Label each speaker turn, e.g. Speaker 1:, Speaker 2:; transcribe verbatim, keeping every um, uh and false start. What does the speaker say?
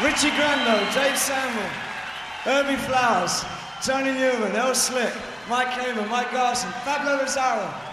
Speaker 1: Richie Grando, Dave Samuel, Herbie Flowers, Tony Newman, El Slick, Mike Hamer, Mike Garson, Pablo Rosario.